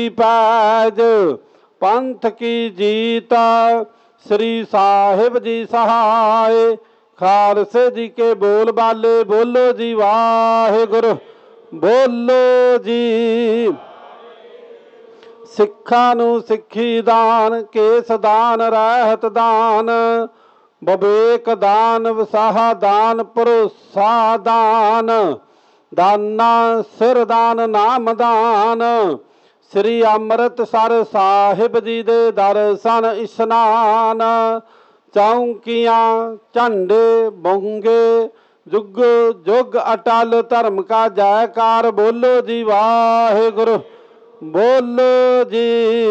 Page पंथ की जीत श्री साहिब जी सहाय। खालसे जी के बोल बाले बोलो जी वाहिगुरु बोलो जी। सिखा नू सिखी दान केस दान रहत दान विवेक दान विसाहा दान भरोसा दान दाना सिर दान नाम दान। श्री अमृतसर साहिब जी दे दर्शन इशनान चौंकियां झंडे बंगे जुग जुग अटल धर्म का जयकार बोलो जी वाहिगुरु बोलो जी।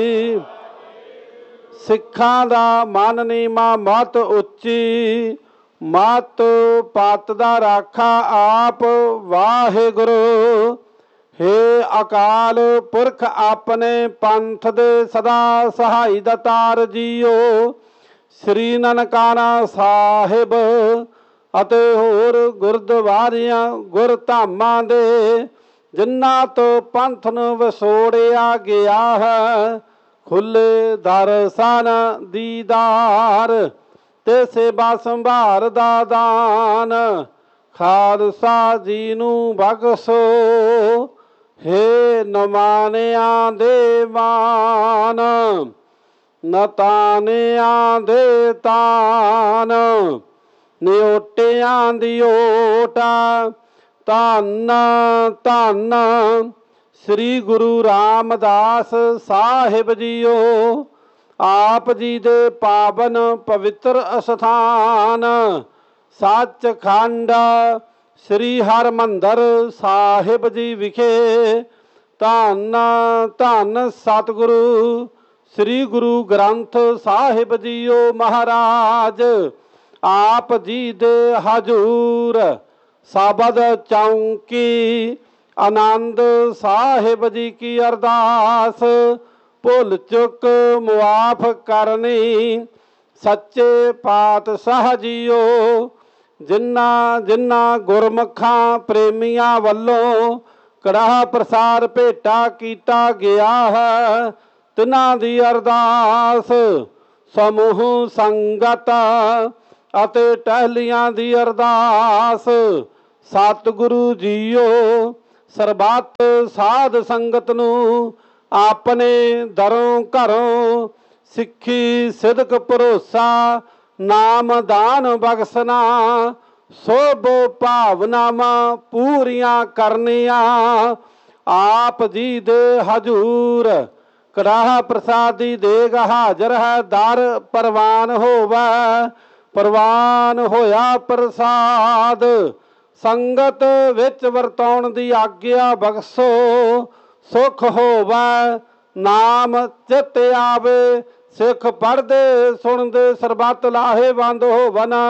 सिखां दा मन नीमा मत उच्ची मत पत दा राखा आप वाहिगुरु। हे अकाल पुरख अपने पंथ दे सदा सहाई दतार जीओ। श्री ननकाना साहिब अते होर गुरद्वारियां गुरधामां दे जिन्हां तो पंथ नूं विछोड़िया गया है खुले दर्शन दीदार ते सेवा संभार दा दान। खालसा जी नूं बख्शो हे नमानिया दे मान नतानिया दे तान निओटिया दी ओटा धन धन श्री गुरु रामदास साहिब जीओ। आप जी दे पावन पवित्र अस्थान सचखंड श्री हरमंदर साहिब जी विखे धन धन सतगुरु श्री गुरु ग्रंथ साहिब जीओ महाराज। आप जी दे हजूर सबद चौंकी आनंद साहिब जी की अरदास भुल चुक मुआफ करनी सच्चे पातशाह जीओ। जिन्ना जिन्ना गुरमुखां प्रेमियां वल्लों कड़ाह प्रसाद भेटा कीता गया है तिन्हां दी अरदास समूह संगत अते टहलियां दी अरदास। सतगुरु जीओ सरबत साध संगत नूं अपने दरों घरों सिक्खी सिदक भरोसा नाम दान बख्शना सोभो भावनावां पूरियां करनिया। आप जी दे हजूर कड़ाह प्रसादी देग हाजर है दर परवान होवै परवान होया प्रसाद। संगत विच वरताउण दी आग्या बख्शो सुख होवै नाम चित आवे। सिख पढ़दे सुनदे सरबत लाहेवंद होवन